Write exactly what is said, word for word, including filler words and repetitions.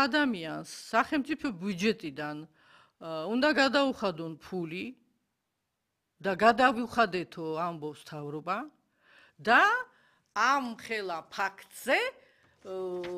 ადამიანს სახელმწიფო ბიუჯეტიდან უნდა გადაუხადონ ფული და გადავიხადეთო ამბობს მთავრობა და ამ ხელა ფაქტზე